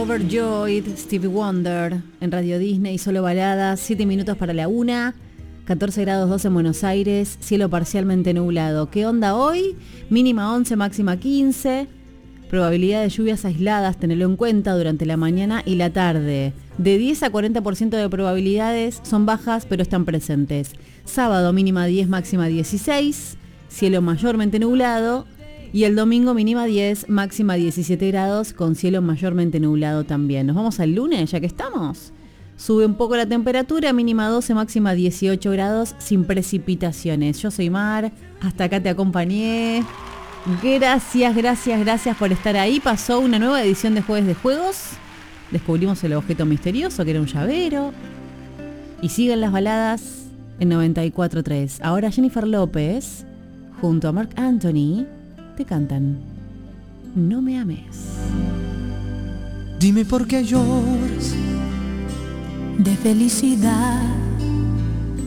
Overjoyed, Stevie Wonder, en Radio Disney, solo baladas, 7 minutos para la 1, 14 grados 2 en Buenos Aires, cielo parcialmente nublado. ¿Qué onda hoy? Mínima 11, máxima 15, probabilidad de lluvias aisladas, tenelo en cuenta durante la mañana y la tarde. De 10 a 40% de probabilidades, son bajas pero están presentes. Sábado mínima 10, máxima 16, cielo mayormente nublado. Y el domingo mínima 10, máxima 17 grados, con cielo mayormente nublado también. Nos vamos al lunes, ya que estamos. Sube un poco la temperatura, mínima 12, máxima 18 grados, sin precipitaciones. Yo soy Mar, hasta acá te acompañé. Gracias por estar ahí. Pasó una nueva edición de Jueves de Juegos. Descubrimos el objeto misterioso, que era un llavero. Y siguen las baladas en 94.3. Ahora Jennifer López, junto a Marc Anthony, te cantan No me ames. Dime por qué lloras de felicidad.